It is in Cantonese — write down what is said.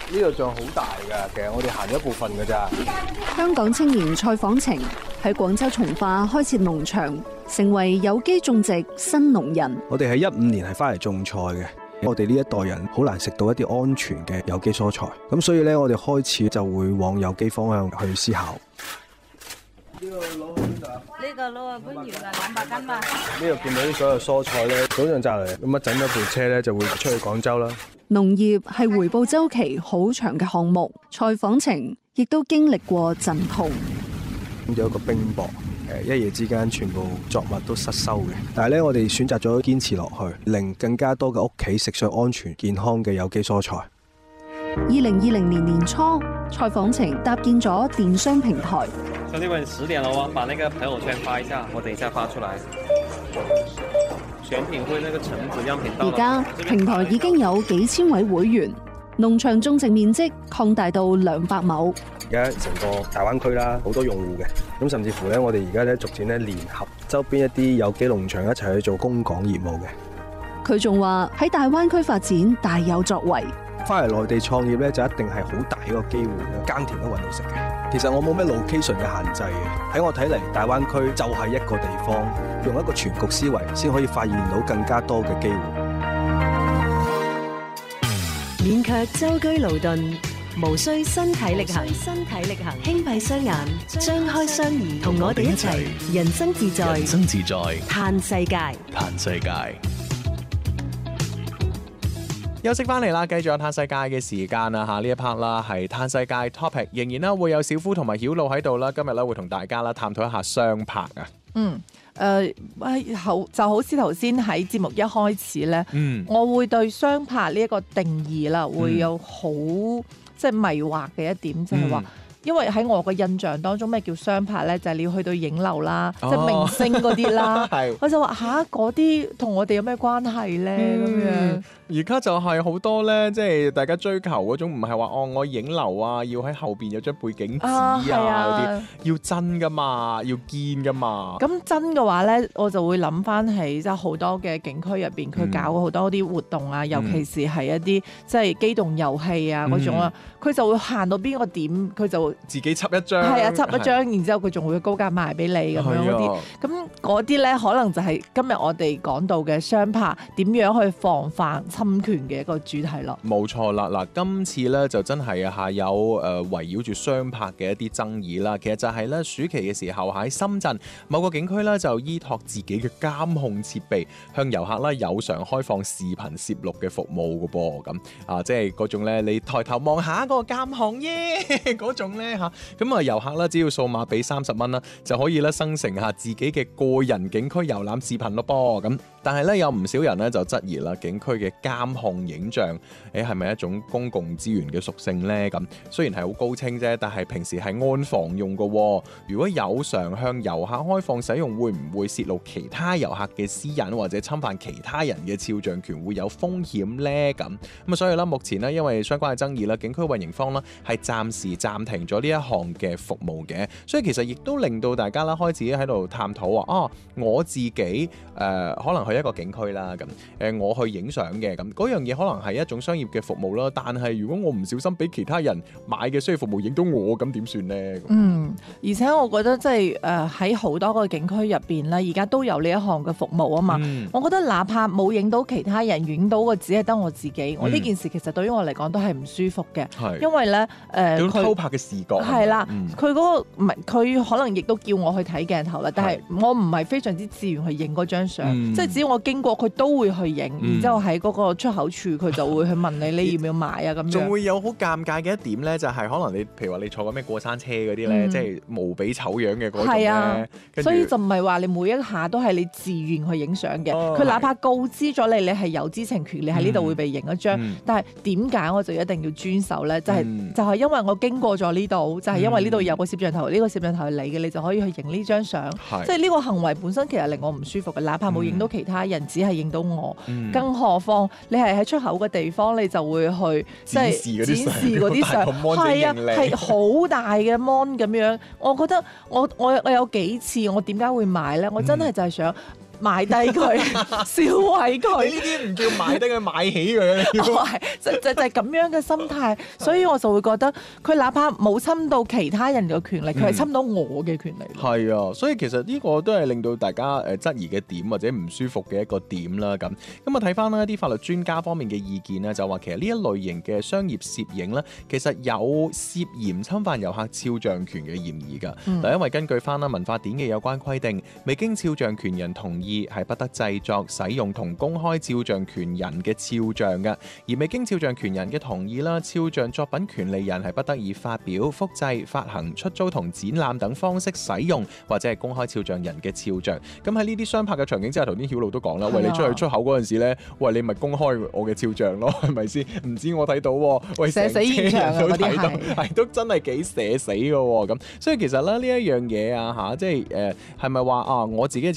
呢個像好大㗎，其實我哋行咗一部分㗎咋。 香港青年蔡訪程喺廣州從化開設農場，成為有機種植新農人。 我哋喺15年係翻嚟種菜嘅，我哋呢一代人好難食到一啲安全嘅有機蔬菜，咁所以咧我哋開始就會往有機方向去思考。呢個攞去邊度啊？ 呢個攞去番禺啦，200斤嘛。 呢度見到啲所有蔬菜咧，早上摘嚟，咁一整咗部車咧就會出去廣州啦。 農業係回報週期好長嘅項目，蔡訪程亦都經歷過陣痛。 有一個冰雹，一夜之間全部作物都失收嘅。但係咧，我哋選擇咗堅持落去，令更加多嘅屋企食上安全健康嘅有機蔬菜。 2020年年初，蔡訪程搭建咗電商平台。 兄弟們，10點了哦，把那個朋友圈發一下，我等一下發出來。選品會那個橙子樣品到。 而家平台已經有幾千位會員，農場種植面積擴大到200畝。 而家成個大灣區啦，好多用戶嘅，咁甚至乎咧，我哋而家咧逐漸咧聯合周邊一啲有機農場一齊去做供港業務嘅。 佢仲話喺大灣區發展大有作為。 翻嚟內地創業咧，就一定係好大一個機會嘅，耕田都揾到食嘅。其實我冇咩 location 嘅限制嘅，喺我睇嚟，大灣區就係一個地方，用一個全局思維先可以發現到更加多嘅機會。 免卻舟車勞頓，無需身體力行，輕閉雙眼，張開雙耳，同我哋一齊人生自在，嘆世界。 休息翻嚟啦，繼續有嘆世界嘅時間啦嚇，呢一 part 啦係嘆世界 topic， 仍然啦會有小夫同埋曉露喺度啦，今日咧會同大家啦探討一下雙拍啊。 就好似頭先喺節目一開始咧，我會對雙拍呢一個定義啦，會有好即係迷惑嘅一點，就係話。因為喺我嘅印象當中，咩叫雙拍咧？就係你要去到影樓啦，即係明星嗰啲啦。我就話吓，嗰啲同我哋有咩關係咧？咁樣而家就係好多咧，即係大家追求嗰種，唔係話我影樓啊，要喺後邊有張背景紙啊嗰啲，要真噶嘛，要堅噶嘛。 咁真嘅話咧，我就會諗翻起即係好多嘅景區入邊，佢搞好多啲活動啊，尤其是係一啲即係機動遊戲啊嗰種啊，佢就會行到邊個點，佢就自己輯一張， 係啊，輯一張，然之後佢仲會高價賣俾你咁樣嗰啲，咁嗰啲咧可能就係今日我哋講到嘅雙拍點樣去防範侵權嘅一個主題咯。 冇錯啦，嗱，今次咧就真係啊有圍繞住雙拍嘅一啲爭議啦。其實就係咧暑期嘅時候喺深圳某個景區咧就依託自己嘅監控設備，向遊客咧有償開放視頻攝錄嘅服務嘅噃，咁啊即係嗰種咧你抬頭望下嗰個監控耶嗰種咧嚇，咁啊遊客咧只要數碼俾30蚊啦，就可以咧生成下自己嘅個人景區遊覽視頻咯噃。咁但係咧有唔少人咧就質疑啦，景區嘅監控影像係咪一種公共資源嘅屬性咧？咁雖然係好高清啫，但係平時係安防用嘅。如果有償向遊客開放使用，會唔會泄露其他遊客嘅私隱或者侵犯其他人嘅肖像權，會有風險咧？咁啊，所以咧目前咧因為相關嘅爭議啦，景區運營方啦係暫時暫停咗呢一項嘅服務嘅，所以其實亦都令到大家啦開始喺度探討話我自己可能去一個景區啦，咁我去影相嘅，咁嗰樣嘢可能係一種商業嘅服務啦，但係如果我唔小心俾其他人買嘅商業服務影到我，咁點算呢？ 而且我覺得即係喺好多個景區入邊咧，而家都有呢一項嘅服務啊嘛。我覺得哪怕冇影到其他人，影到嘅只係得我自己，我呢件事其實對於我嚟講都係唔舒服嘅，因為咧佢偷拍嘅視覺係啦，佢嗰個唔係佢可能亦都叫我去睇鏡頭啦，但係我唔係非常之自願去影嗰張相，即係只要我經過佢都會去影，然之後喺嗰個出口處佢就會去問你要唔要買啊咁樣。 仲會有好尷尬嘅一點咧，就係可能你譬如話你坐過咩過山車嗰啲咧，即係無比醜樣嘅嗰種咧， 所以就唔係話你每一下都係你自願去影相嘅，佢哪怕告知咗你係有知情權，你喺呢度會被影一張，但係點解我就一定要遵守咧？就係因為我經過咗呢度，就係因為呢度有個攝像頭，呢個攝像頭係你嘅，你就可以去影呢張相。即係呢個行為本身其實令我唔舒服嘅，哪怕冇影到其他人，只係影到我，更何況你係喺出口嘅地方，你就會去即係展示嗰啲相，係啊，係好大嘅 mon 咁樣。我覺得我有幾次我點解會買咧？我真係就係想買低佢，銷毀佢。 你呢啲唔叫買低佢，買起佢。 就係咁樣嘅心態，所以我就會覺得佢哪怕冇侵到其他人嘅權利，佢係侵到我嘅權利。 係啊，所以其實呢個都係令到大家質疑嘅點或者唔舒服嘅一個點啦。咁啊睇翻啦一啲法律專家方面嘅意見咧，就話其實呢一類型嘅商業攝影咧，其實有涉嫌侵犯遊客肖像權嘅嫌疑㗎。嗱，因為根據翻啦民法典嘅有關規定，未經肖像權人同意係不得製作、使用同公開肖像權人嘅肖像嘅，而未經肖像權人嘅同意啦，肖像作品權利人係不得以發表、複製、發行、出租同展覽等方式使用或者係公開肖像人嘅肖像。咁喺呢啲相拍嘅場景之下，頭先曉露都講啦，喂，你出去出口嗰陣時咧，喂，你咪公開我嘅肖像咯，係咪先？唔知我睇到，喂， 寫死現場啊，嗰啲係都真係幾寫死嘅喎。咁所以其實咧呢一樣嘢啊嚇，即係係咪話啊我自己